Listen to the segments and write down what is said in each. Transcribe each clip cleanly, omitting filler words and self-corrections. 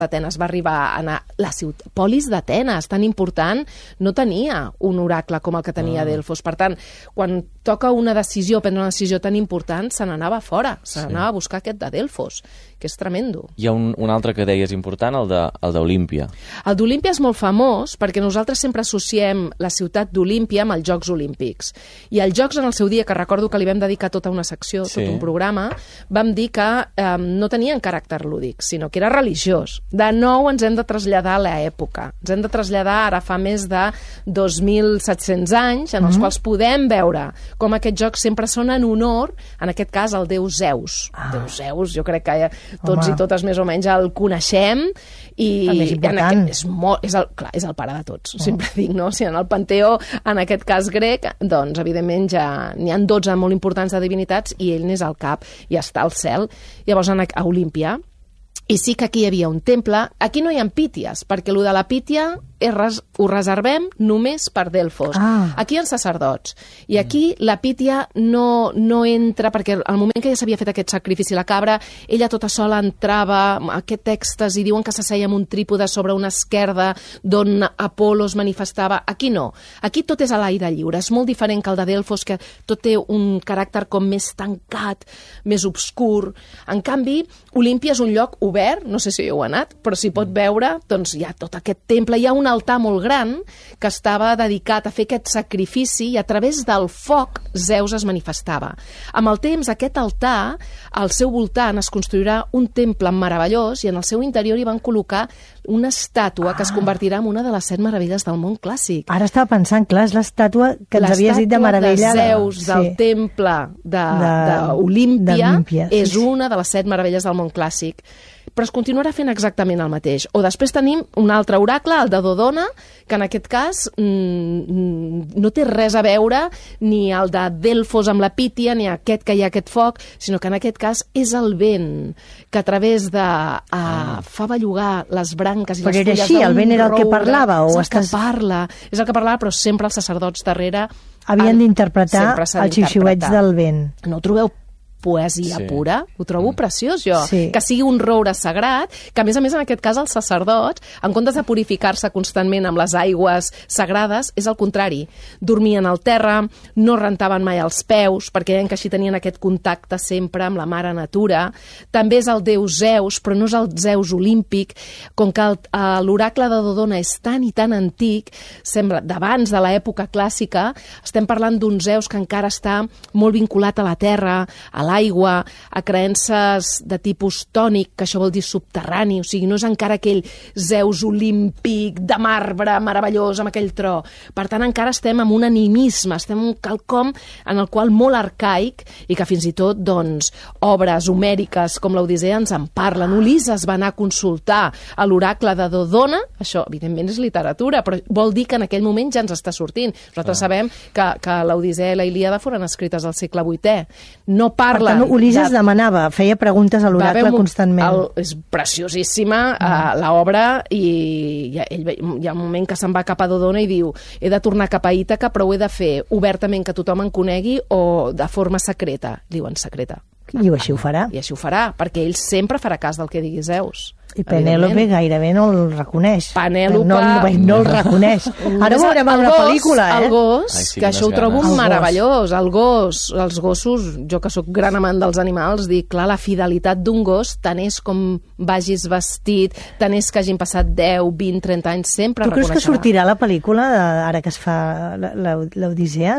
d'Atenes va arribar a anar... La polis d'Atenes, tan important, no tenia un oracle com el que tenia Delfos. Per tant, quan toca una decisió, prendre una decisió tan important, se n'anava fora, se n'anava a buscar aquest de Delfos, que és tremendo. Hi ha un altre que deies important, el d'Olímpia. El d'Olímpia és molt famós perquè nosaltres sempre associem la ciutat d'Olímpia amb els Jocs Olímpics. I els Jocs, en el seu dia, que recordo que li vam dedicar tota una secció, tot un programa, vam dir que no tenien caràcter lúdic, sinó que era religiós. De nou ens hem de traslladar a l'època. Ens hem de traslladar ara fa més de 2.700 anys, en els quals podem veure com aquests jocs sempre són en honor, en aquest cas, al déu Zeus. Déu Zeus, jo crec que tots i totes més o menys el coneixem, i és el pare de tots, sempre dic, no? Si en el panteó, en aquest cas grec, doncs, evidentment, ja n'hi ha 12 molt importants de divinitats i ell n'és al cap i està al cel. Llavors, a Olímpia, i sí que aquí hi havia un temple. Aquí no hi ha píties, perquè el de la pítia ho reservem només per Delfos. Aquí hi ha sacerdots. I aquí la pítia no entra, perquè al moment que ja s'havia fet aquest sacrifici la cabra, ella tota sola entrava, aquest èxtasi, diuen que s'asseia amb un trípode sobre una esquerda d'on Apolo es manifestava. Aquí no. Aquí tot és a l'aire lliure. És molt diferent que el de Delfos, que tot té un caràcter com més tancat, més obscur. En canvi, Olímpia és un lloc obert, no sé si heu anat, però s'hi pot veure, doncs hi ha tot aquest temple, hi ha un altar molt gran que estava dedicat a fer aquest sacrifici i a través del foc Zeus es manifestava. Amb el temps, aquest altar, al seu voltant es construirà un temple meravellós i en el seu interior hi van col·locar una estàtua que es convertirà en una de les 7 meravelles del món clàssic. Ara estava pensant, clar, és l'estàtua que ens havies dit de meravella. L'estàtua de Zeus del temple d'Olímpia és una de les 7 meravelles del món clàssic. Però es continuarà fent exactament el mateix. O després tenim un altre oracle, el de Dodona, que en aquest cas no té res a veure ni el de Delfos amb la pítia, ni aquest que hi ha aquest foc, sinó que en aquest cas és el vent, que a través de fa bellugar les branques i les fulles d'un roure. Però era així, el vent era el que parlava? És el que parlava, però sempre els sacerdots darrere havien d'interpretar els xiuxiuets del vent. No ho trobeu poesia pura? Ho trobo preciós, jo. Que sigui un roure sagrat, que a més, en aquest cas, els sacerdots, en comptes de purificar-se constantment amb les aigües sagrades, és el contrari. Dormien al terra, no rentaven mai els peus, perquè deien que així tenien aquest contacte sempre amb la mare natura. També és el déu Zeus, però no és el Zeus olímpic. Com que l'oracle de Dodona és tan i tan antic, sembla d'abans de l'època clàssica, estem parlant d'un Zeus que encara està molt vinculat a la terra, a l'aigua, a creences de tipus tònic, que això vol dir subterrani, o sigui, no és encara aquell Zeus olímpic de marbre meravellós amb aquell tro. Per tant, encara estem amb un animisme, estem en un quelcom en el qual molt arcaic i que fins i tot, doncs, obres homèriques com l'Odissea ens en parlen. Ulisses va anar a consultar a l'oracle de Dodona, això, evidentment, és literatura, però vol dir que en aquell moment ja ens està sortint. Nosaltres sabem que l'Odissea i la Ilíada foren escrites al segle VIII. No parla... Per tant, Ulisses demanava, feia preguntes a l'oracle constantment. És preciosíssima l'obra i hi ha un moment que se'n va cap a Dodona i diu he de tornar cap a Ítaca, però ho he de fer obertament que tothom em conegui o de forma secreta. Diuen secreta. I així ho farà. I així ho farà, perquè ell sempre farà cas del que digui Zeus. I Penèlope gairebé no el reconeix. Penèlope... No el reconeix. Ara ho veurem en una pel·lícula, El gos, que això ho trobo meravellós. Els gossos, jo que sóc gran amant dels animals, dic, clar, la fidelitat d'un gos, tant és com vagis vestit, tant és que hagin passat 10, 20, 30 anys, sempre reconeixerà. Tu creus que sortirà la pel·lícula, ara que es fa l'Odissea?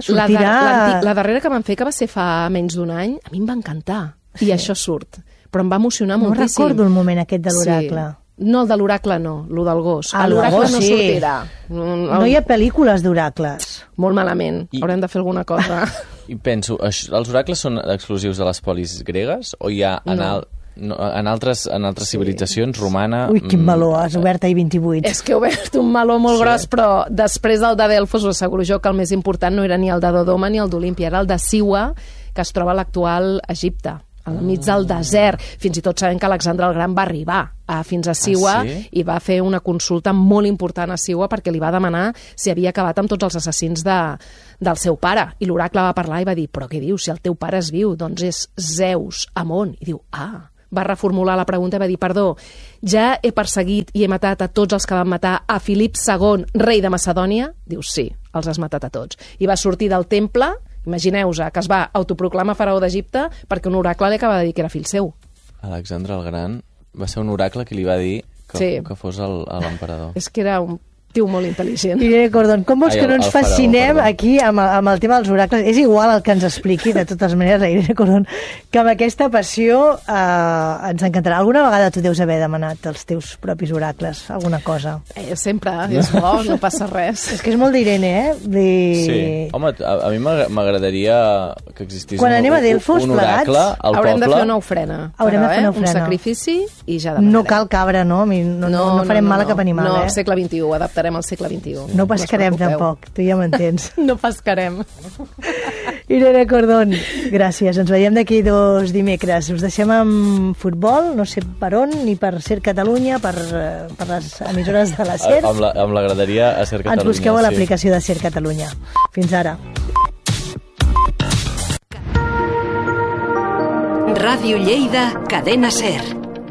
La darrera que van fer, que va ser fa menys d'un any, a mi em va encantar. I això surt. Però em va emocionar moltíssim. No recordo el moment aquest de l'oracle. No, el de l'oracle no, el del gos. L'oracle no sortirà. No hi ha pel·lícules d'oracles. Molt malament, haurem de fer alguna cosa. I penso, els oracles són exclusius de les polis gregues o hi ha en altres civilitzacions, romana... Ui, quin meló, has obert ahir 28. És que he obert un meló molt gros, però després del de Delfos us asseguro jo que el més important no era ni el de Dodoma ni el d'Olímpia, era el de Siwa, que es troba a l'actual Egipte, al mig del desert. Fins i tot sabem que Alexandre el Gran va arribar fins a Siwa i va fer una consulta molt important a Siwa perquè li va demanar si havia acabat amb tots els assassins del seu pare. I l'oracle va parlar i va dir, però què dius, si el teu pare és viu? Doncs és Zeus Amon. I diu, va reformular la pregunta i va dir, perdó, ja he perseguit i he matat a tots els que van matar a Filip II, rei de Macedònia? Diu, sí, els has matat a tots. I va sortir del temple, imagineu-vos que es va autoproclamar faraó d'Egipte perquè un oracle li acaba de dir que era fill seu. Alexandre el Gran va ser un oracle que li va dir que fos l'emperador. És que era un tio molt intel·ligent. Irene Cordón, com vols que no ens fascinem aquí amb el tema dels oracles? És igual el que ens expliqui, de totes maneres, Irene Cordón, que amb aquesta passió ens encantarà. Alguna vegada tu deus haver demanat els teus propis oracles, alguna cosa? Sempre, és bo, no passa res. És que és molt d'Irene, Sí. Home, a mi m'agradaria que existís quan anem a Delfos, un oracle al poble. Haurem de fer una ofrena. Haurem de fer una ofrena. Un sacrifici i ja demanarem. No cal cabra, no? No farem mal a cap animal, No, al segle XXI, adaptarem al segle XXI. No pescarem tampoc, tu ja m'entens. No pescarem. Irene Cordón, gràcies. Ens veiem d'aquí 2 dimecres. Us deixem amb futbol, no sé per on, ni per Ser Catalunya, per les emissores de la SER. Amb la graderia a Ser Catalunya. Ens busqueu a l'aplicació de Ser Catalunya. Fins ara. Ràdio Lleida, Cadena SER.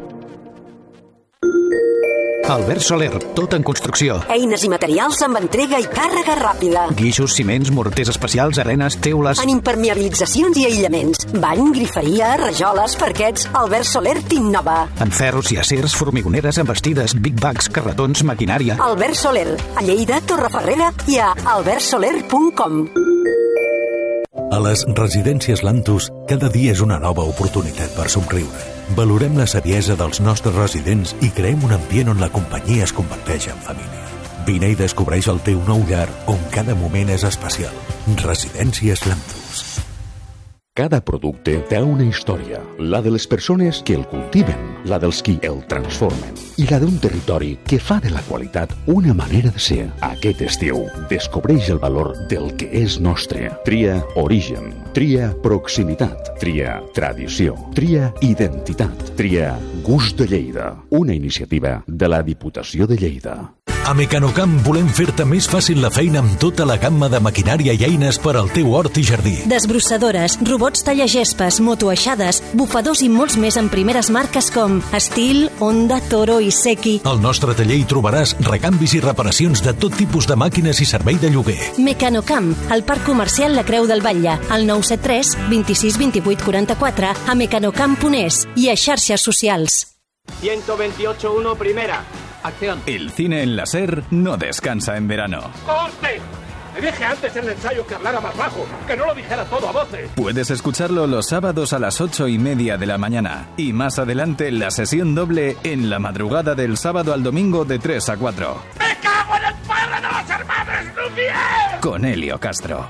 Albert Soler, tot en construcció. Eines i materials amb entrega i càrrega ràpida. Guixos, ciments, morters especials, arenes, teules... En impermeabilitzacions i aïllaments. Bany, griferia, rajoles, parquets... Albert Soler t'innova. En ferros i acers, formigoneres, embestides, big bags, carretons, maquinària... Albert Soler, a Lleida, Torreferrera i a albertsoler.com. A les residències Lantus, cada dia és una nova oportunitat per somriure. Valorem la saviesa dels nostres residents i creem un ambient on la companyia es converteix en família. Vine i descobreix el teu nou llar, on cada moment és especial. Residències Lantus. Cada producte té una història, la de les persones que el cultiven, la dels qui el transformen i la d'un territori que fa de la qualitat una manera de ser. Aquest estiu, descobreix el valor del que és nostre. Tria origen, tria proximitat, tria tradició, tria identitat, tria gust de Lleida, una iniciativa de la Diputació de Lleida. A Mecanocamp volem fer-te més fàcil la feina amb tota la gamma de maquinària i eines per al teu hort i jardí. Desbrossadores, robots tallagespes, motoaixades, bufadors i molts més en primeres marques com Estil, Honda, Toro i Seki. Al nostre taller hi trobaràs recanvis i reparacions de tot tipus de màquines i servei de lloguer. Mecanocamp, al Parc Comercial La Creu del Batlle, al 973 26 28 44, a mecanocamp.es i a xarxes socials. 128.1 primera. Acción. El cine en la SER no descansa en verano. ¡Corte! Le dije antes en el ensayo que hablara más bajo, que no lo dijera todo a voces. Puedes escucharlo los sábados a las 8:30 de la mañana. Y más adelante la sesión doble en la madrugada del sábado al domingo de 3 a 4. ¡Me cago en el padre de los hermanos Lumière! Con Helio Castro.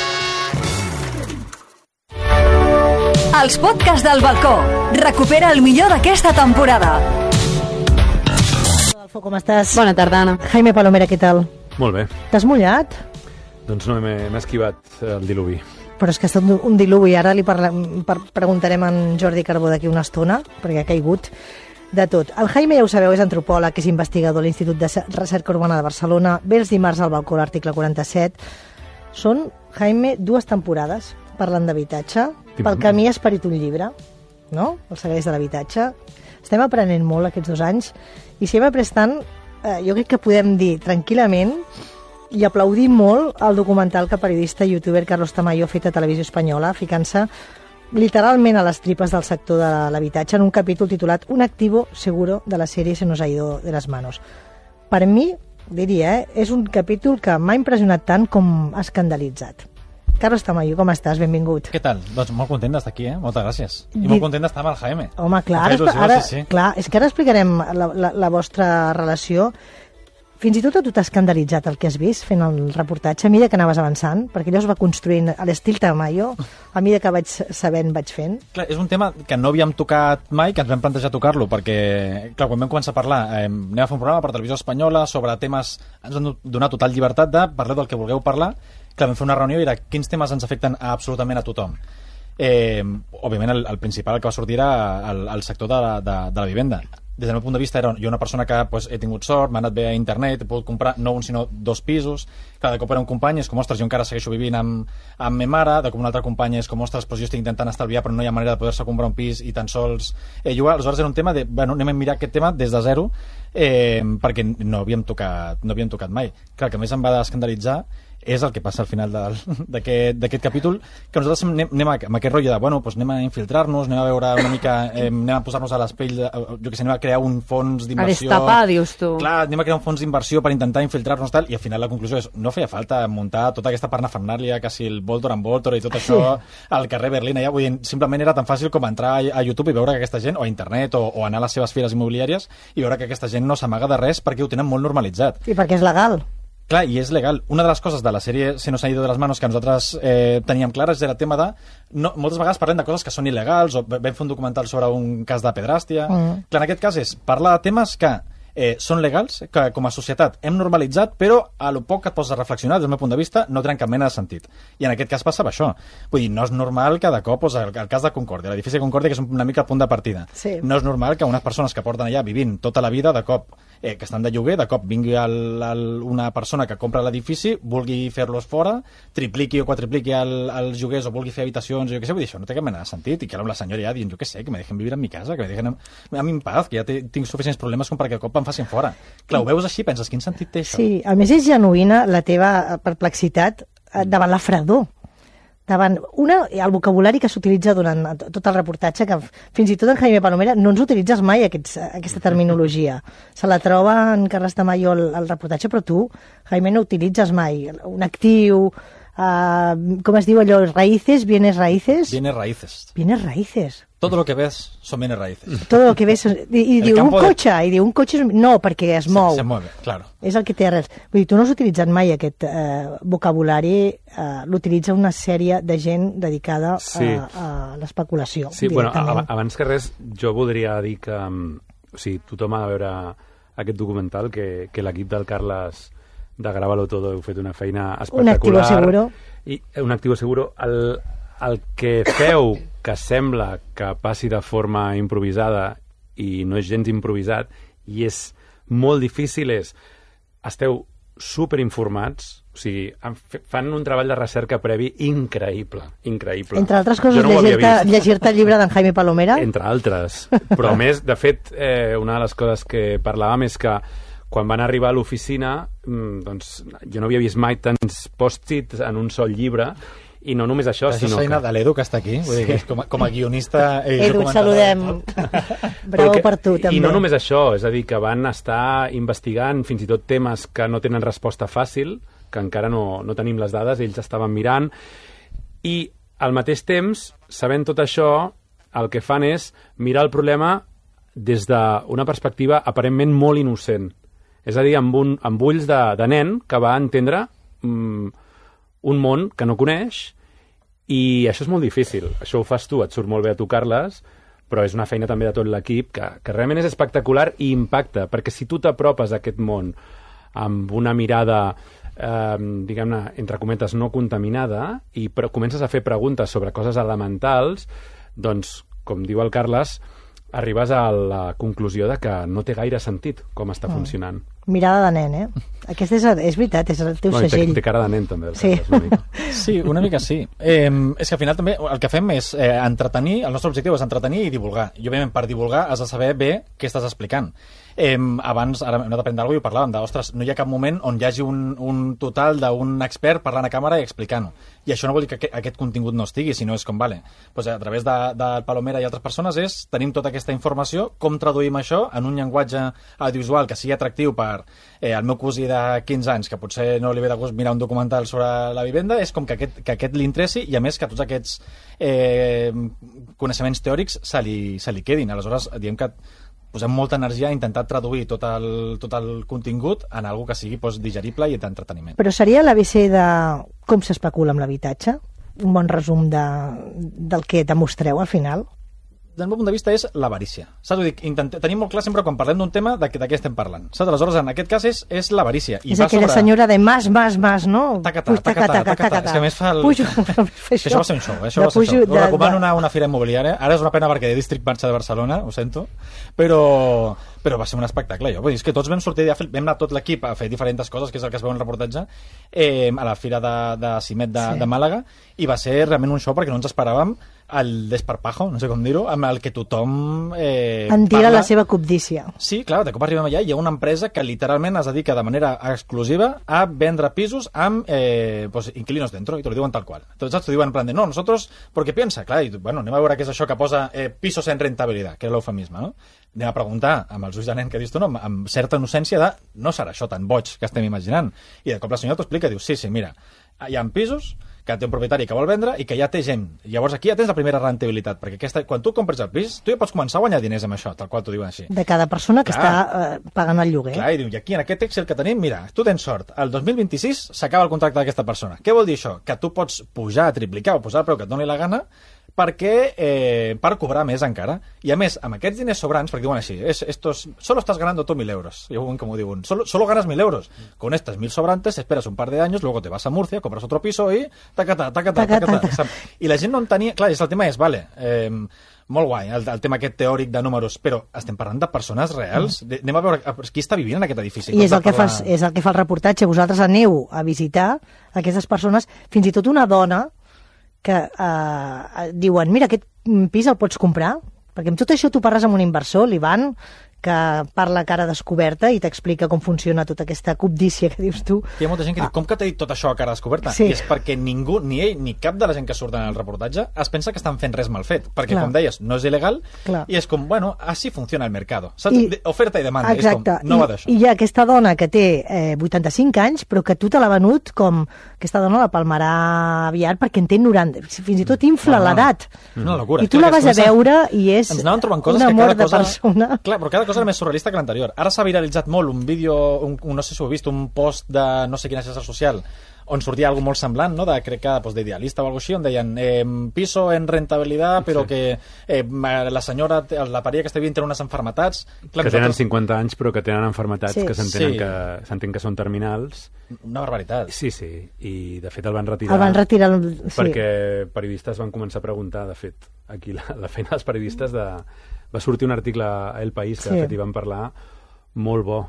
Els podcasts del balcó. Recupera el millor d'aquesta temporada. Adolfo, com estàs? Bona tarda, Anna. Jaime Palomera, què tal? Molt bé. T'has mullat? Doncs no, m'he esquivat el diluvi. Però és que ha estat un diluvi. Ara li preguntarem a en Jordi Carbó d'aquí una estona, perquè ha caigut de tot. El Jaime, ja ho sabeu, és antropòleg, és investigador a l'Institut de Recerca Urbana de Barcelona. Ve els dimarts al balcó, l'article 47. Són, Jaime, 2 temporades parlant d'habitatge. Pel camí ha esperit un llibre, no? Els serveis de l'habitatge. Estem aprenent molt aquests 2 anys i si hem après tant, jo crec que podem dir tranquil·lament i aplaudir molt el documental que el periodista i youtuber Carlos Tamayo ha fet a Televisió Espanyola, ficant-se literalment a les tripes del sector de l'habitatge en un capítol titulat Un activo seguro de la sèrie Se nos ha ido de las manos. Per mi, diria, és un capítol que m'ha impressionat tant com escandalitzat. Carlos Tamayo, com estàs? Benvingut. Què tal? Doncs molt content d'estar aquí, Moltes gràcies. I molt content d'estar amb el Jaime. Home, clar, clar, és que ara explicarem la vostra relació. Fins i tot tu t'has escandalitzat el que has vist fent el reportatge a mesura que anaves avançant, perquè allò es va construint a l'estil Tamayo, a mesura que vaig sabent, vaig fent. Clar, és un tema que no havíem tocat mai, que ens vam plantejar tocar-lo, perquè, clar, quan vam començar a parlar, anem a fer un programa per Televisió Espanyola sobre temes, ens han donat total llibertat de parlar del que vulgueu parlar. Clar, vam fer una reunió i era quins temes ens afecten absolutament a tothom. Òbviament, el principal que va sortir era el sector de la vivenda. des del meu punt de vista, jo una persona que he tingut sort, m'ha anat bé a internet, he pogut comprar no un sinó 2 pisos. Clar, de cop era un company, és com, ostres, jo encara segueixo vivint amb ma mare, de cop un altre company és com, ostres, però jo estic intentant estalviar però no hi ha manera de poder-se comprar un pis i tan sols llogar. Aleshores era un tema de, bueno, anem a mirar aquest tema des de zero, perquè no havíem tocat mai. Clar, que més em va escandalitzar és el que passa al final d'aquest capítol, que nosaltres anem amb aquest rotllo de, bueno, doncs anem a infiltrar-nos, anem a veure una mica, anem a posar-nos a l'espell, jo que sé, anem a crear un fons d'inversió. A destapar, dius tu. Clar, anem a crear un fons d'inversió per intentar infiltrar-nos tal, i al final la conclusió és, no feia falta muntar tota aquesta parnafernàlia, quasi el Voltor and Voltor i tot això al carrer Berlín allà, vull dir, simplement era tan fàcil com entrar a YouTube i veure que aquesta gent, o a internet, o anar a les seves fires immobiliàries i veure que aquesta gent no s'amaga de res perquè ho tenen molt normalitzat. I perquè és legal. Clar, i és legal. Una de les coses de la sèrie Se nos ha ido de las manos que nosaltres teníem clares era el tema de... moltes vegades parlem de coses que són il·legals, o vam fer un documental sobre un cas de pedràstia. Clar, en aquest cas és parlar de temes que són legals, que com a societat hem normalitzat, però a lo poc que et poses a reflexionar, des del meu punt de vista, no tenen cap mena de sentit. I en aquest cas passava això. Vull dir, no és normal que de cop, el cas de Concòrdia, l'edifici de Concòrdia, que és una mica el punt de partida. Sí. No és normal que unes persones que porten allà vivint tota la vida, de cop, que estan de lloguer, de cop vingui una persona que compra l'edifici, vulgui fer-los fora, tripliqui o quadripliqui els lloguers o vulgui fer habitacions, jo què sé, vull dir, això no té cap mena de sentit, i que ara amb la senyora ja dient, jo què sé, que me dejen vivir en mi casa, que me dejen a mi en paz, que ja tinc suficients problemes com perquè de cop em facin fora. Clar, ho veus així, penses, quin sentit té això? Sí, a més és genuïna la teva perplexitat davant la fredor, davant el vocabulari que s'utilitza durant tot el reportatge, que fins i tot en Jaime Palomera no ens utilitzes mai aquesta terminologia. Se la troba en Carles Tamayo el reportatge, però tu, Jaime, no utilitzes mai. Un actiu, com es diu allò, raíces, bienes raíces? Bienes raíces. Bienes raíces. Todo lo que ves son bienes raíces. Todo lo que ves... I diu un cotxe... No, perquè es mou. Se mueve, claro. És el que té arrels. Vull dir, tu no has utilitzat mai aquest vocabulari, l'utilitza una sèrie de gent dedicada a l'especulació. Sí, bueno, abans que res, jo voldria dir que tothom ha de veure aquest documental, que l'equip del Carles de Grábalo Todo heu fet una feina espectacular. Un activo seguro. Un activo seguro. El que feu, que sembla que passi de forma improvisada i no és gens improvisat i és molt difícil, esteu superinformats, o sigui, fan un treball de recerca previ increïble. Entre altres coses, llegir-te el llibre d'en Jaime Palomera? Entre altres. Però a més, de fet, una de les coses que parlàvem és que quan van arribar a l'oficina, doncs, jo no havia vist mai tants post-its en un sol llibre. I no només això, sinó que... És feina de l'Edu, que està aquí. Vull dir, com a guionista... Edu, et saludem. Bravo per tu, també. I no només això, és a dir, que van estar investigant fins i tot temes que no tenen resposta fàcil, que encara no tenim les dades, ells estaven mirant, i al mateix temps, sabent tot això, el que fan és mirar el problema des d'una perspectiva aparentment molt innocent. És a dir, amb ulls de nen que va entendre... un món que no coneix, i això és molt difícil. Això ho fas tu, et surt molt bé a tu, Carles, però és una feina també de tot l'equip que realment és espectacular i impacta, perquè si tu t'apropes a aquest món amb una mirada, diguem-ne, entre cometes, no contaminada, i comences a fer preguntes sobre coses elementals, doncs, com diu el Carles, arribes a la conclusió de que no té gaire sentit com està funcionant. Mirada de nen, Aquest és veritat, és el teu segell. Té cara de nen, també. Sí. Sí, una mica sí. És que al final també el que fem és entretenir, el nostre objectiu és entretenir i divulgar. I òbviament per divulgar has de saber bé què estàs explicant. Abans, ara hem anat a prendre alguna cosa i ho parlàvem ostres, no hi ha cap moment on hi hagi un total d'un expert parlant a càmera i explicant-ho. I això no vol dir que aquest contingut no estigui, sinó és com, vale, doncs a través del Palomera i altres persones tenim tota aquesta informació, com traduïm això en un llenguatge audiovisual que sigui atractiu per el meu cosí de 15 anys, que potser no li ve de gust mirar un documental sobre la vivenda, és com que aquest li interessi i a més que tots aquests coneixements teòrics se li quedin. Aleshores, diem que posem molta energia a intentar traduir tot el contingut en algo que sigui digerible i d'entreteniment. Però seria l'ABC de com s'especula amb l'habitatge? Un bon resum del que demostreu al final? Des del meu punt de vista és l'avarícia. Saps? Tenim molt clar sempre quan parlem d'un tema de què estem parlant. Saps? Aleshores, en aquest cas és l'avarícia. És aquella senyora de mas, no? Taca-ta. És que a més fa el... Pujo. Això va ser un show, això va ser un show. Ho recomano una fira immobiliària. Ara és una pena perquè District marxa de Barcelona, ho sento. Però però va ser un espectacle. Vull dir, és que tots vam sortir, vam anar tot l'equip a fer diferents coses, que és el que es veu en el reportatge, a la fira de Cimet de Màlaga, i va ser realment un show perquè no ens esperàvem el desparpajo, no sé com dir-ho, amb el que tothom entira la seva cobdícia. Sí, clar, de cop arribem allà i hi ha una empresa que literalment es dedica de manera exclusiva a vendre pisos amb inquilinos dentro, i t'ho diuen tal qual. Entonces t'ho diuen en plan de, no, nosotros, porque piensa, clar, i bueno, anem a veure què és això que posa pisos en rentabilitat, que és l'eufemisme, no? Anem a preguntar amb els ulls de nen que dius tu, no? Amb certa innocència de, no serà això tan boig que estem imaginant. I de cop la senyora t'ho explica i diu, sí, mira, hi ha pisos que té un propietari que vol vendre i que ja té gent. Llavors aquí ja tens la primera rentabilitat, perquè quan tu compres el pis, tu ja pots començar a guanyar diners amb això, tal qual t'ho diuen així. De cada persona que està pagant el lloguer. Clar, i diu, i aquí en aquest Excel que tenim, mira, tu tens sort, el 2026 s'acaba el contracte d'aquesta persona. Què vol dir això? Que tu pots pujar, triplicar o posar el preu que et doni la gana per cobrar més encara. I a més, amb aquests diners sobrants, perquè diuen així, solo estás ganando tú 1.000 euros. I com ho diuen, solo ganas 1.000 euros. Con estos 1.000 sobrantes esperas un par de años, luego te vas a Murcia, compras otro piso i tacata. I la gent no entenia... Clar, el tema és, vale, molt guai, el tema aquest teòric de números, però estem parlant de persones reals. Anem a veure qui està vivint en aquest edifici. I és el que fa el reportatge. Vosaltres aneu a visitar aquestes persones, fins i tot una dona que diuen, mira, aquest pis el pots comprar? Perquè amb tot això tu parles amb un inversor, l'Ivan, que parla cara descoberta i t'explica com funciona tota aquesta cobdícia que dius tu. Hi ha molta gent que diu, com que t'ha dit tot això a cara descoberta? Sí. I és perquè ningú, ni ell, ni cap de la gent que surt en el reportatge es pensa que estan fent res mal fet. Perquè, com deies, no és il·legal i és com, bueno, així funciona el mercado. Oferta i demanda. Exacte. És com, no va d'això. I hi ha aquesta dona que té 85 anys, però que tu te l'ha venut com aquesta dona la palmarà aviat perquè en té 90. Fins i tot infla l'edat. Una locura. I tu la vas a veure i és un amor de persona. Clar, però cada cosa era més surrealista que l'anterior. Ara s'ha viralitzat molt un vídeo, no sé si ho he vist, un post de no sé quina xarxa social, on sortia algo molt semblant, no? Crec que d'Idealista o alguna cosa així, on deien piso en rentabilitat, però que la senyora, la parella que està vivint té unes enfermetats... Que tenen 50 anys, però que tenen enfermetats que s'entén que són terminals. Una barbaritat. Sí, i de fet el van retirar. El van retirar, perquè periodistes van començar a preguntar, de fet, aquí la feina dels periodistes va sortir un article a El País que de fet hi van parlar, molt bo,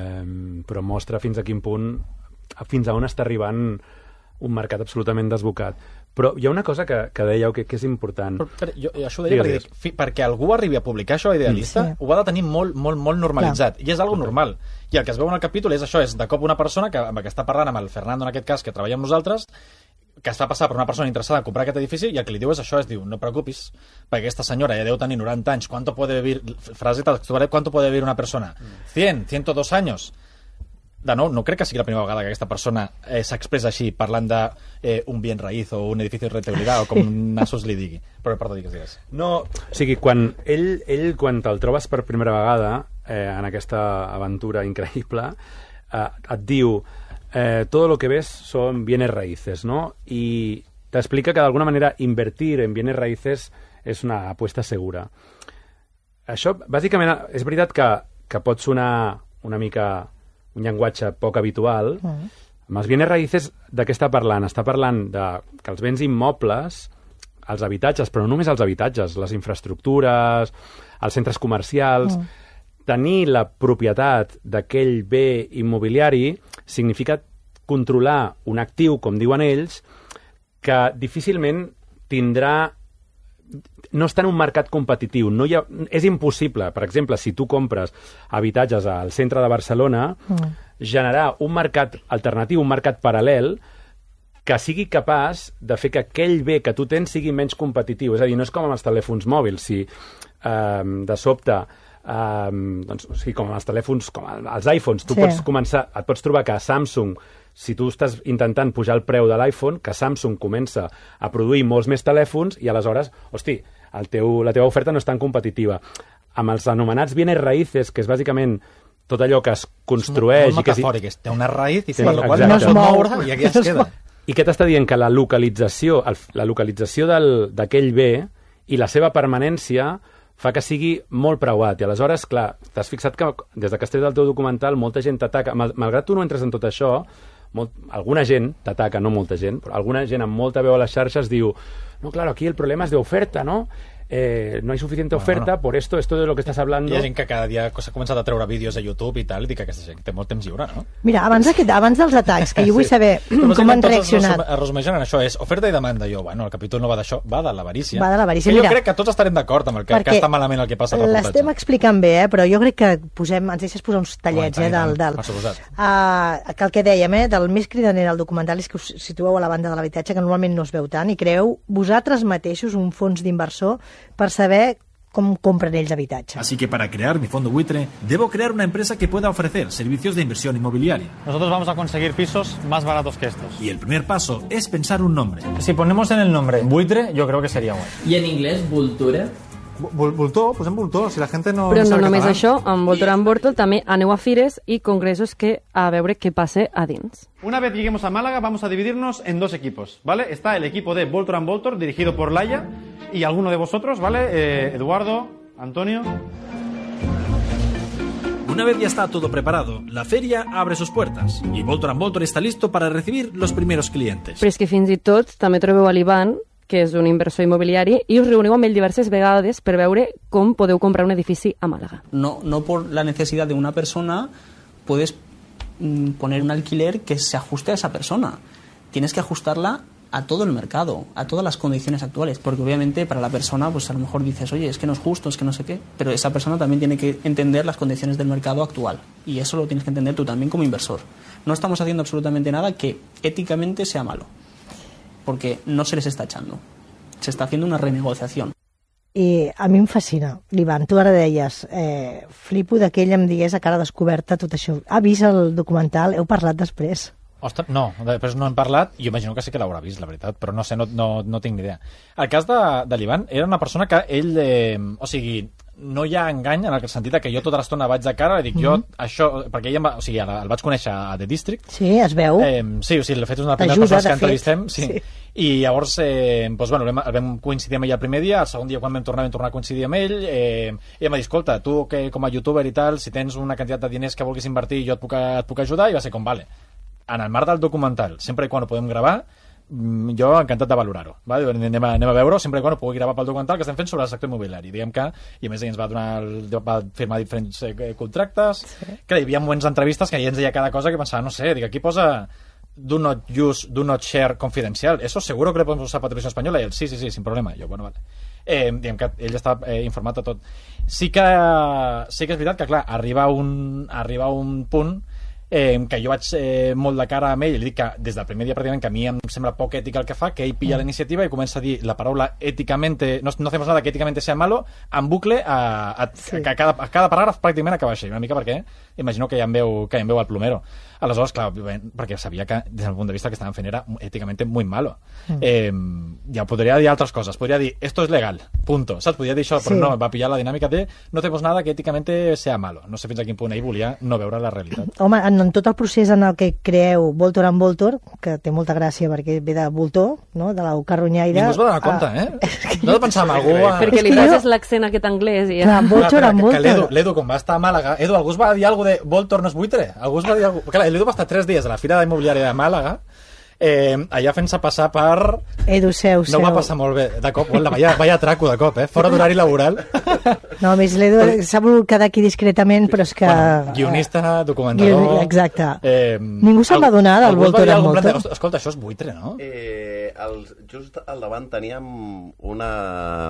però mostra fins a quin punt, fins a on està arribant un mercat absolutament desbocat. Però hi ha una cosa que dèieu que és important. Jo això ho deia perquè algú arribi a publicar això a Idealista, ho va de tenir molt normalitzat, i és algo normal. I el que es veu en el capítol és això, és de cop una persona que està parlant amb el Fernando, en aquest cas, que treballa amb nosaltres, que es fa passar per una persona interessada en comprar aquest edifici, i el que li diu és això, diu, no preocupis, perquè aquesta senyora ja deu tenir 90 anys, ¿cuánto puede vivir, frase textual, ¿cuánto puede vivir una persona? 100, 102 años. De nou, no crec que sigui la primera vegada que aquesta persona s'expressa així, parlant d'un bien raíz o un edifici de rentabilitat, o com nassos li digui. Però perdó, digues. No, o sigui, quan quan te'l trobes per primera vegada en aquesta aventura increïble, et diu todo lo que ves son bienes raíces, ¿no? Y te explica que de alguna manera invertir en bienes raíces és una apuesta segura. Això, bàsicament, és veritat que pot sonar una mica un llenguatge poc habitual. Amb els bienes raíces, de què està parlant? Està parlant de que els béns immobles, els habitatges, però no només els habitatges, les infraestructures, els centres comercials... Tenir la propietat d'aquell bé immobiliari significa controlar un actiu, com diuen ells, que difícilment tindrà... No està en un mercat competitiu. És impossible, per exemple, si tu compres habitatges al centre de Barcelona, generar un mercat alternatiu, un mercat paral·lel, que sigui capaç de fer que aquell bé que tu tens sigui menys competitiu. És a dir, no és com amb els telèfons mòbils. Si de sobte... doncs, o sigui, com els telèfons, com els iPhones, tu pots començar, et pots trobar que Samsung, si tu estàs intentant pujar el preu de l'iPhone, que Samsung comença a produir molts més telèfons i aleshores, hosti, la teva oferta no és tan competitiva. Amb els anomenats bienes raíces, que és bàsicament tot allò que es construeix... Molt metafòric, té una raïz i per la qual no es moure i aquí es queda. I què t'està dient? Que la localització d'aquell bé i la seva permanència fa que sigui molt preuat. I aleshores, clar, t'has fixat que des que has tret el teu documental molta gent t'ataca. Malgrat tu no entres en tot això, alguna gent t'ataca, no molta gent, però alguna gent amb molta veu a les xarxes diu no, claro, aquí el problema és d'oferta, ¿no? no hay suficiente oferta, por esto de lo que estás hablando... Hi ha gent que cada dia s'ha començat a treure vídeos a YouTube i tal, i dic que aquesta gent té molt temps lliure, no? Mira, abans dels atacs, que jo vull saber com han reaccionat. Es resumeixen en això, és oferta i demanda. Jo, bueno, el capítol no va d'això, va de l'avarícia. Va de l'avarícia, jo mira. crec que tots estarem d'acord amb el que està malament el que passa pel muntatge. L'estem explicant bé, però jo crec que ens deixes posar uns tallets, que el que dèiem, del més cridaner al documental és que us situeu a la banda de l'habitatge, que normalment no es veu tant, i creeu vosaltres mateixos un fons d'inversor per saber cómo compran ellos habitatge. Así que para crear mi fondo buitre, debo crear una empresa que pueda ofrecer servicios de inversión inmobiliaria. Nosotros vamos a conseguir pisos más baratos que estos. Y el primer paso es pensar un nombre. Si ponemos en el nombre buitre, yo creo que sería guay. ¿Y en inglés, vultura? Voltor, posem Voltor, si la gent no Però no sabe només català. això, amb Voltor en Voltor també aneu a fires i congressos a veure què passa a dins. Una vez lleguemos a Málaga, vamos a dividirnos en dos equipos, ¿vale? Está el equipo de Voltor and Voltor, dirigido por Laia, y alguno de vosotros, ¿vale? Eduardo, Antonio... Una vez ya está todo preparado, la feria abre sus puertas y Voltor and Voltor está listo para recibir los primeros clientes. Però és que fins i tot també trobeu a l'Ivan, que és un inversor immobiliari, i us reuniu amb ell diverses vegades per veure com podeu comprar un edifici a Màlaga. No por la necesidad de una persona puedes poner un alquiler que se ajuste a esa persona. Tienes que ajustarla a todo el mercado, a todas las condiciones actuales, porque obviamente para la persona pues a lo mejor dices, oye, es que no es justo, es que no sé qué, pero esa persona también tiene que entender las condiciones del mercado actual, y eso lo tienes que entender tú también como inversor. No estamos haciendo absolutamente nada que éticamente sea malo, porque no se les está echando, se está haciendo una renegociación. I a mi em fascina, l'Ivan, tu ara deies, flipo que ell em digués a cara descoberta tot això. Ha vist el documental? Heu parlat després? Ostres, no, després no hem parlat, jo imagino que sí que l'haurà vist, la veritat, però no sé, no tinc ni idea. El cas de l'Ivan era una persona que ell, o sigui, no hi ha engany en el sentit que jo tota l'estona vaig de cara i dic, jo, això, perquè ell o sigui, el vaig conèixer a The District. Sí, es veu. Sí, o sigui, de fet és una de les primeres persones que entrevistem, sí. I llavors, doncs, bueno, vam coincidir amb ell el primer dia, el segon dia quan vam tornar a coincidir amb ell, i em va dir, escolta, tu que com a youtuber i tal, si tens una quantitat de diners que vulguis invertir, jo et puc ajudar, i va ser com, vale. En el marc del documental, sempre i quan ho podem gravar, jo encantat de valorar-ho. Anem a veure-ho sempre i quan ho pugui gravar pel documental que estem fent sobre el sector immobiliari. Diguem que, i a més ell ens va firmar diferents contractes, que hi havia moments d'entrevistes que ell ens deia cada cosa que pensava, no sé, dic, aquí posa do not use, do not share confidencial. Eso seguro que le podemos usar para Televisión Española. I ell, sí, sin problema. Jo, bueno, vale. Diguem que ell està informat de tot. Sí que és veritat que, clar, arriba un punt que jo vaig molt de cara amb ell i li dic que des del primer dia pràcticament que a mi em sembla poc ètic el que fa, que ell pilla la iniciativa i comença a dir la paraula éticamente, no hacemos nada que éticamente sea malo, en bucle a cada paràgraf pràcticament acaba així, una mica perquè imagino que ja en veu el plomero. Aleshores, clar, perquè sabia que des del punt de vista que estaven fent era éticamente muy malo. Ja podria dir altres coses, podria dir esto es legal, punto, saps? Podria dir això, però no, va pillar la dinàmica de no hacemos nada que éticamente sea malo. No sé fins a quin punt ell volia no veure la realitat. Home, en tot el procés en el que creeu Voltor and Voltor, que té molta gràcia perquè ve de Voltor, no? De la carronyaire... Ningú es va donar compte, No de pensar en algú... Perquè li poses l'accent aquest anglès i... Voltor and Voltor. L'Edu, quan va estar a Màlaga, algú es va dir alguna de Voltor no és buitre? Algú es va dir alguna... Clar, l'Edu va estar 3 dies a la Fira Immobiliària de Màlaga, allà fent-se passar per... Edu, seu. No va passar molt bé, de cop, vaya atraco de cop, fora d'horari laboral. No, a més, l'Edu s'ha volgut quedar aquí discretament, però és que... Guionista, documentador... Exacte. Ningú se'n va donar del Voltor and Voltor. Escolta, això és buitre, no? Just al davant teníem una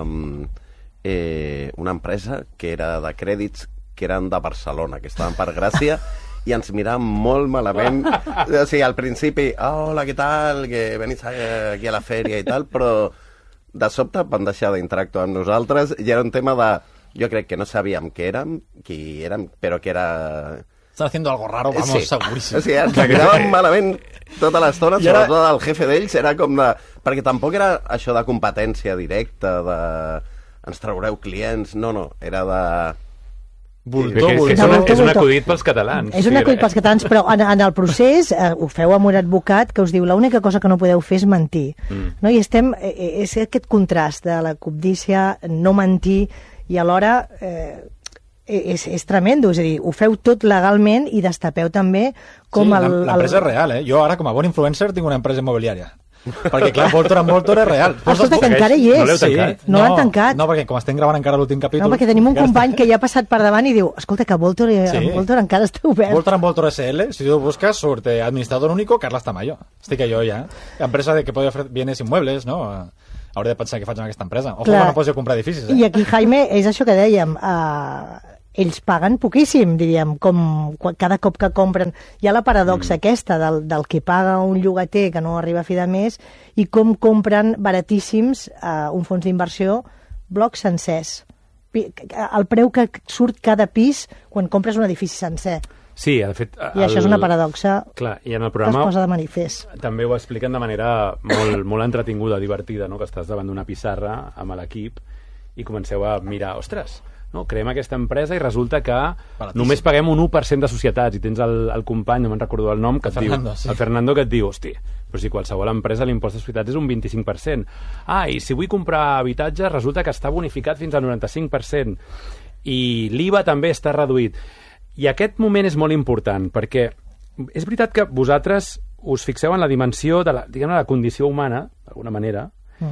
empresa que era de crèdits que eren de Barcelona, que estaven per Gràcia, i ens miràvem molt malament. O sigui, al principi, hola, què tal, que venís aquí a la fèria i tal, però de sobte van deixar d'interactuar amb nosaltres i era un tema de... Jo crec que no sabíem qui érem, però que era... Están haciendo algo raro, vamos, seguríssim. O sigui, ens miràvem malament tota l'estona, sobretot el jefe d'ells, era com de... Perquè tampoc era això de competència directa, de... ens traureu clients, no, era de... És un acudit pels catalans. És un acudit pels catalans, però en el procés ho feu amb un advocat que us diu l'única cosa que no podeu fer és mentir. No? I és aquest contrast de la cobdícia, no mentir, i alhora és tremendo, és a dir, ho feu tot legalment i destapeu també com l'empresa és real, Jo ara com a bon influencer tinc una empresa immobiliària. Perquè, clar, Voltor en Voltor és real. Escolta, que encara hi és. No l'heu tancat? No l'han tancat. No, perquè com estem gravant encara l'últim capítol... No, perquè tenim un company que ja ha passat per davant i diu, escolta, que Voltor encara està obert. Voltor en Voltor SL, si tu busques, surt administrador único Carles Tamayo. Estic jo ja. Empresa de que podria fer bienes inmuebles, no? Hauré de pensar què faig amb aquesta empresa. Ojo, no pots comprar edificis. I aquí, Jaime, és això que dèiem, ells paguen poquíssim, diríem, com cada cop que compren. Hi ha la paradoxa aquesta del que paga un llogater que no arriba a fi de mes i com compren baratíssims un fons d'inversió blocs sencers. El preu que surt cada pis quan compres un edifici sencer. Sí, de fet... I això és una paradoxa clar, i en el que es programa posa de manifest. també ho expliquen de manera molt entretinguda, divertida, no? Que estàs davant d'una pissarra amb l'equip i comenceu a mirar, ostres, no? Creem aquesta empresa i resulta que només paguem un 1% de societats i tens el company, no me'n recordo el nom, que et diu, el Fernando, que et diu, hosti, però si qualsevol empresa l'impost de societats és un 25%. I si vull comprar habitatge resulta que està bonificat fins al 95% i l'IVA també està reduït. I aquest moment és molt important perquè és veritat que vosaltres us fixeu en la dimensió de la condició humana, d'alguna manera,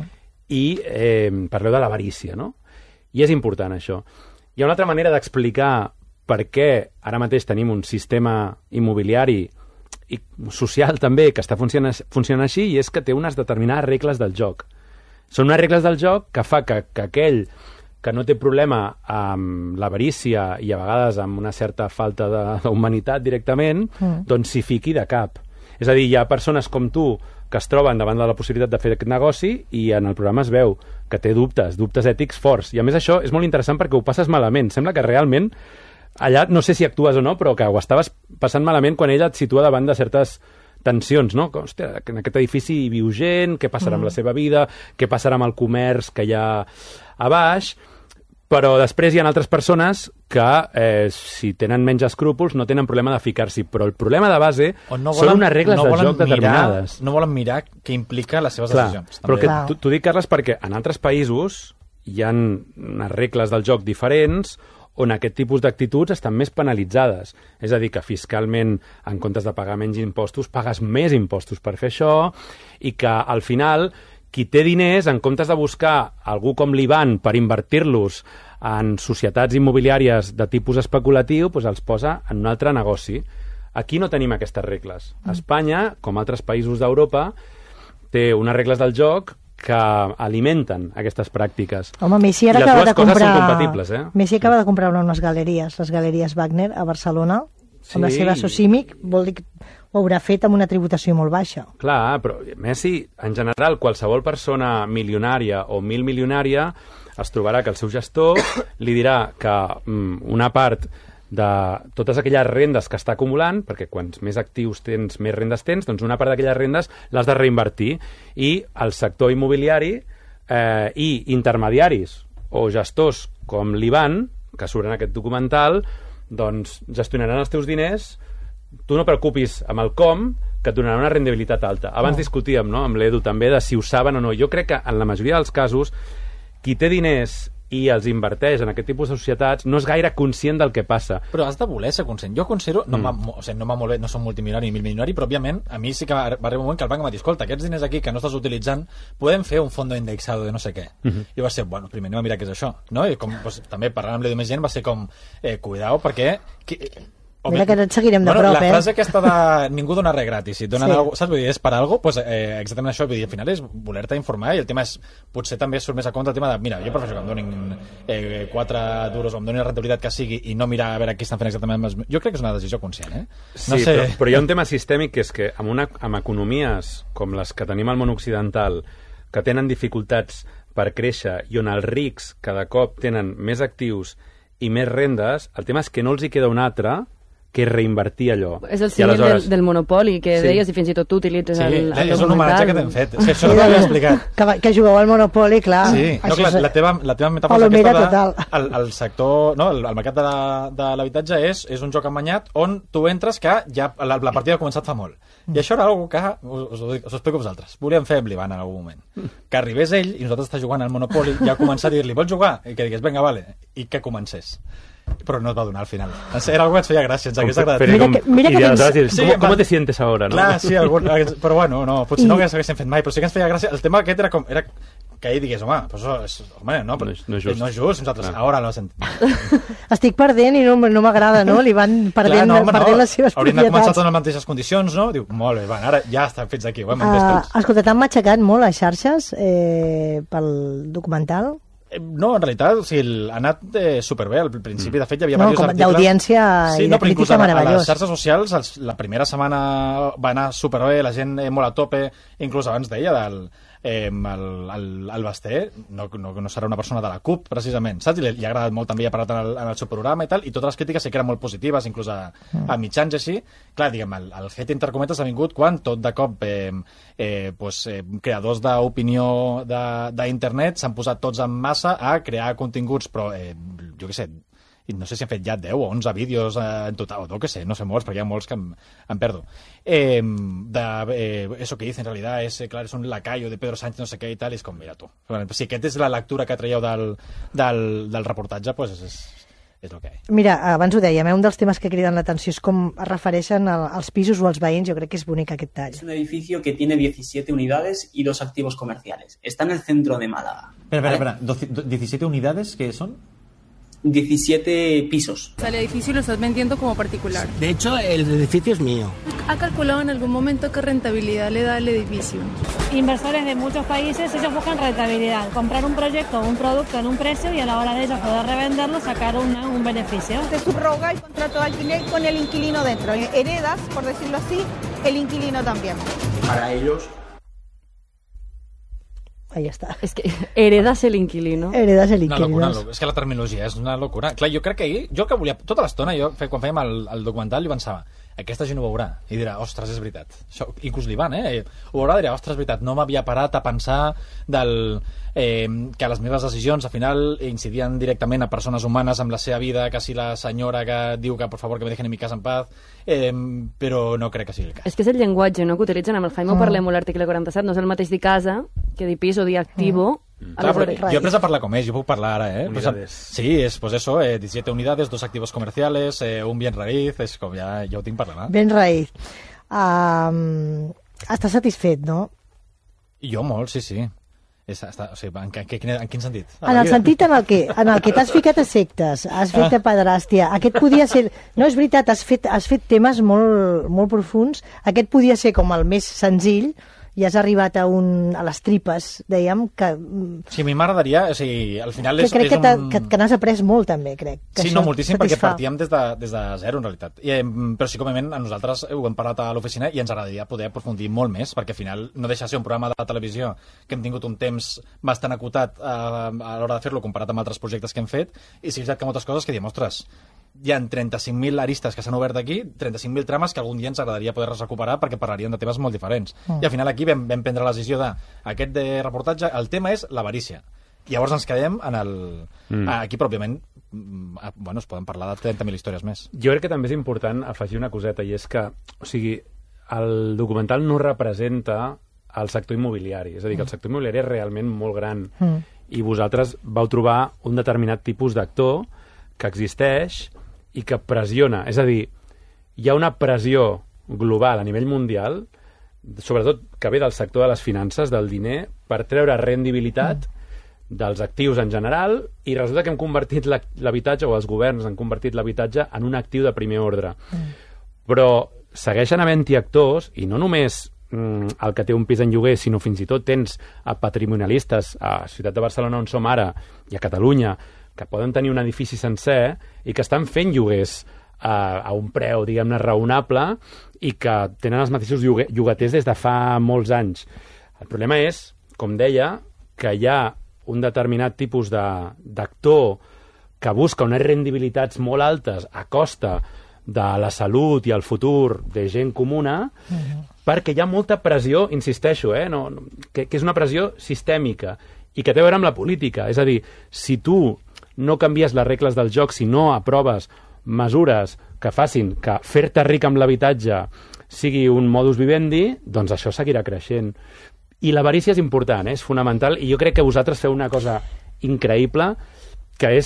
i parleu de l'avarícia, no? I és important això. Hi ha una altra manera d'explicar per què ara mateix tenim un sistema immobiliari i social també que està funcionant així i és que té unes determinades regles del joc. Són unes regles del joc que fa que aquell que no té problema amb l'avarícia i a vegades amb una certa falta d'humanitat directament, doncs s'hi fiqui de cap. És a dir, hi ha persones com tu que es troben davant de la possibilitat de fer aquest negoci i en el programa es veu que té dubtes ètics forts. I a més això és molt interessant perquè ho passes malament. Sembla que realment allà, no sé si actues o no, però que ho estaves passant malament quan ella et situa davant de certes tensions, no? Hòstia, en aquest edifici hi viu gent, què passarà amb la seva vida, què passarà amb el comerç que hi ha a baix... Però després hi ha altres persones que, si tenen menys escrúpols, no tenen problema de ficar-s'hi. Però el problema de base són unes regles del joc determinades. No volen mirar què implica les seves decisions. Però t'ho dic, Carles, perquè en altres països hi ha unes regles del joc diferents on aquest tipus d'actituds estan més penalitzades. És a dir, que fiscalment, en comptes de pagar menys impostos, pagues més impostos per fer això i que, al final... qui té diners, en comptes de buscar algú com l'Ivan per invertir-los en societats immobiliàries de tipus especulatiu, doncs els posa en un altre negoci. Aquí no tenim aquestes regles. Espanya, com altres països d'Europa, té unes regles del joc que alimenten aquestes pràctiques. Home, Messi ara I les acaba dues coses són compatibles, Messi acaba de comprar unes galeries, les Galeries Wagner, a Barcelona, amb la seva Socimic, vol dir que ho haurà fet amb una tributació molt baixa. Clar, però Messi, en general, qualsevol persona milionària o milmilionària es trobarà que el seu gestor li dirà que una part de totes aquelles rendes que està acumulant, perquè quants més actius tens, més rendes tens, doncs una part d'aquelles rendes l'has de reinvertir. I el sector immobiliari i intermediaris o gestors com l'Ivan, que surt en aquest documental, doncs gestionaran els teus diners. Tu no preocupis amb el com, que et donarà una rendibilitat alta. Abans discutíem, no?, amb l'Edu també de si ho saben o no. Jo crec que en la majoria dels casos qui té diners i els inverteix en aquest tipus de societats no és gaire conscient del que passa. Però has de voler ser conscient. Jo considero, no m'ha molt bé, no som multimilionari ni milmilionari, però òbviament a mi sí que va arribar un moment que el banc m'ha dit, escolta, aquests diners aquí que no estàs utilitzant, podem fer un fondo indexado de no sé què. I va ser, bueno, primer anem a mirar què és això, no? I com, doncs, també parlant amb l'Edu més gent va ser com, cuidao, perquè... Mira que et seguirem de prop, La frase aquesta de ningú dona res gratis, si et donen alguna cosa, saps? Vull dir, és per alguna cosa, pues, exactament això, vull dir, al final és voler-te informar i el tema és, potser també surt més a compte el tema de, mira, jo prefereixo que em donin 4 duros o em donin la rentabilitat que sigui i no mirar a veure què estan fent exactament. Jo crec que és una decisió conscient, No sé. Però hi ha un tema sistèmic que és que amb economies com les que tenim al món occidental, que tenen dificultats per créixer i on els rics cada cop tenen més actius i més rendes, el tema és que no els hi queda un altre que reinvertir allò. És el símil del monopoli, que deies, i fins i tot tu utilitzes el documental. És un homenatge que t'hem fet. És que això no t'ho havia explicat. Que jugueu al monopoli, clar. Sí, no, clar, la teva metàfora aquesta el sector, no, el mercat de l'habitatge és un joc emanyat on tu entres que ja la partida ha començat fa molt. I això era una cosa que, us ho explico a vosaltres, volíem fer amb l'Ivan en algun moment. Que arribés ell i nosaltres està jugant al monopoli i ja començar a dir-li, vols jugar? I que digués, vinga, vale, i que comencés. però no et va donar al final. Era algo que ens feia gràcia, ens hagués agradat. ¿Cómo te sientes ahora? ¿no? Clar, sí, però bueno, no, potser no ho haguéssim fet mai, però sí que ens feia gràcia. El tema aquest era que ell digués, home, no és just, nosaltres ara l'ho sentim. Estic perdent i no m'agrada, no? Li van perdent les seves propietats. Haurien de començar tot en les mateixes condicions, no? Diu, molt bé, ara ja estan fins aquí, ho hem entès tots. Escolta, t'han matxacat molt les xarxes pel documental? No, en realitat, o sigui, ha anat superbé. Al principi, de fet, hi havia diversos articles... D'audiència i de crítica meravellós. A les xarxes socials, la primera setmana va anar superbé, la gent molt a tope, inclús abans deia el Basté no serà una persona de la CUP, precisament, saps? Li ha agradat molt, també ha parlat en el seu programa i tal, i totes les crítiques sí que eren molt positives, inclús a mitjans i així. Clar, diguem, el hate entre cometes ha vingut quan tot de cop creadors d'opinió d'internet s'han posat tots en massa a crear continguts, però jo què sé, no sé si han fet ja 10 o 11 vídeos en total, o no sé molts, perquè hi ha molts que em perdo. Eso que dice en realidad es un lacayo de Pedro Sánchez, no sé què i tal, i és com, mira tu. Si aquesta és la lectura que traieu del reportatge, pues és el que hi ha. Mira, abans ho dèiem, un dels temes que criden l'atenció és com es refereixen als pisos o als veïns. Jo crec que és bonic aquest tall. Es un edificio que tiene 17 unidades y 2 activos comerciales. Está en el centro de Málaga. Espera, ¿17 unidades qué son? 17 pisos. El edificio lo estás vendiendo como particular. De hecho, el edificio es mío. ¿Ha calculado en algún momento qué rentabilidad le da el edificio? Inversores de muchos países, ellos buscan rentabilidad, comprar un proyecto o un producto en un precio y a la hora de ellos poder revenderlo, sacar un beneficio. Se subroga el contrato de alquiler con el inquilino dentro. Heredas, por decirlo así, el inquilino también. Para ellos... Ahí està. És que heredas el inquilino. Heredas el inquilino. Una locura, és que la terminologia és una locura. Clar, jo crec que ahir, jo que volia, tota l'estona, quan fèiem el documental, jo pensava, aquesta gent ho veurà, i dirà, ostres, és veritat. Això, inclús l'Ivan, ho veurà, dirà, ostres, és veritat, no m'havia parat a pensar que les meves decisions, al final, incidien directament a persones humanes amb la seva vida, quasi la senyora que diu que, por favor, que me dejen en mi casa en paz, però no crec que sigui el cas. És que és el llenguatge, no?, que utilitzen. Amb el Jaime ho parlem molt, l'article 47, no és el mateix dir casa que dir pis o dir activo. Clar, jo he après a parlar com és, jo puc parlar ara, Unidades. Sí, és pues eso, 17 unidades, 2 activos comerciales, un bien raíz, és com ja ho tinc parlant. Bien raíz. Estàs satisfet, no? Jo molt, sí. O sigui, en quin sentit? En el sentit en el que t'has ficat a sectes, has fet a pederàstia, aquest podia ser... No, és veritat, has fet temes molt profuns, aquest podia ser com el més senzill, i has arribat a les tripes, dèiem, que... Sí, a mi m'agradaria, o sigui, al final és... Crec que n'has après molt, també, crec. Sí, no, moltíssim, perquè partíem des de zero, en realitat. Però sí, com a nosaltres ho hem parlat a l'oficina i ens agradaria poder aprofundir molt més, perquè al final no deixa de ser un programa de televisió que hem tingut un temps bastant acotat a l'hora de fer-lo comparat amb altres projectes que hem fet, i sí, és veritat que moltes coses que diem, ostres, hi ha 35.000 aristes que s'han obert aquí, 35.000 trames que algun dia ens agradaria poder recuperar perquè parlarien de temes molt diferents. I al final aquí vam prendre la decisió d'aquest de reportatge, el tema és l'avarícia. Llavors ens quedem en aquí, però òbviament es poden parlar de 30.000 històries més. Jo crec que també és important afegir una coseta, i és que, o sigui, el documental no representa el sector immobiliari, és a dir, que el sector immobiliari és realment molt gran, i vosaltres vau trobar un determinat tipus d'actor que existeix i que pressiona. És a dir, hi ha una pressió global a nivell mundial, sobretot que ve del sector de les finances, del diner, per treure rendibilitat dels actius en general, i resulta que hem convertit l'habitatge, o els governs han convertit l'habitatge en un actiu de primer ordre. Però segueixen havent-hi actors, i no només el que té un pis en lloguer, sinó fins i tot tens patrimonialistes a Ciutat de Barcelona, on som ara, i a Catalunya, que poden tenir un edifici sencer i que estan fent lloguers a un preu, diguem-ne, raonable, i que tenen els mateixos llogaters des de fa molts anys. El problema és, com deia, que hi ha un determinat tipus d'actor que busca unes rendibilitats molt altes a costa de la salut i el futur de gent comuna, perquè hi ha molta pressió, insisteixo, que és una pressió sistèmica i que té a veure amb la política. És a dir, si tu no canvies les regles del joc, si no aproves mesures que facin que fer-te ric amb l'habitatge sigui un modus vivendi, doncs això seguirà creixent. I l'avarícia és important, és fonamental, i jo crec que vosaltres feu una cosa increïble, que és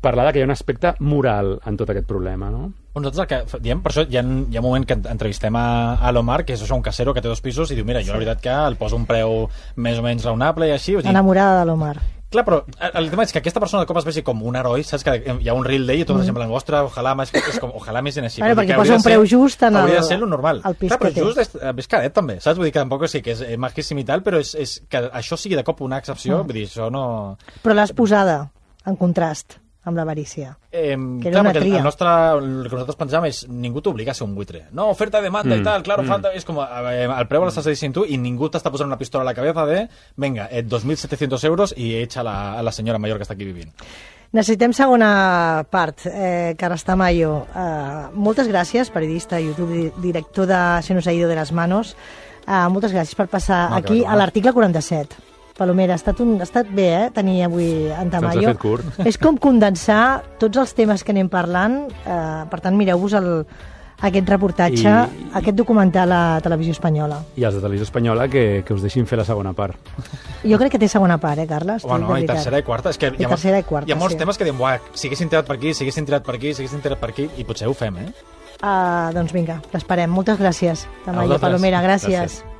parlar que hi ha un aspecte moral en tot aquest problema, no? Nosaltres el que diem, per això hi ha un moment que entrevistem a l'Omar, que és un casero que té 2 pisos, i diu, mira, jo la veritat que el poso un preu més o menys raonable i així. Enamorada de l'Omar. Clar, però el tema és que aquesta persona de cop es vegi com un heroi, saps que hi ha un reel d'ell i tota la gent blanc, ostres, ojalà més gent així. Bueno, perquè posa un preu just en hauria de ser lo normal. El pis clar, que té. Però just és cadet també, saps? Vull dir que tampoc sí que és majíssim i tal, però és que això sigui de cop una excepció, vull dir, això no... Però l'has posada en contrast amb l'avarícia. Que era una tria. El que nosaltres pensàvem és ningú t'obliga a ser un buitre. No, oferta, demanda i tal, claro, falta... És com, el preu l'estàs dient tu i ningú t'està posant una pistola a la cabeza de venga, 2.700 euros i echa a la senyora major que està aquí vivint. Necessitem segona part. Carles Tamayo, moltes gràcies, periodista, YouTube, director de Se nos ha ido de las manos. Moltes gràcies per passar aquí a l'article 47. Palomera, ha estat bé, tenir avui en Tamayo. Se'ns ha fet curt. És com condensar tots els temes que anem parlant. Per tant, mireu-vos aquest reportatge, aquest documental a Televisió Espanyola. I els de Televisió Espanyola que us deixin fer la segona part. Jo crec que té segona part, Carles? Bueno, i tercera i quarta. És que hi ha molts temes que diem, si haguessin tirat per aquí, si haguessin tirat per aquí, si haguessin tirat per aquí, i potser ho fem, Doncs vinga, l'esperem. Moltes gràcies, Tamayo, Palomera, gràcies.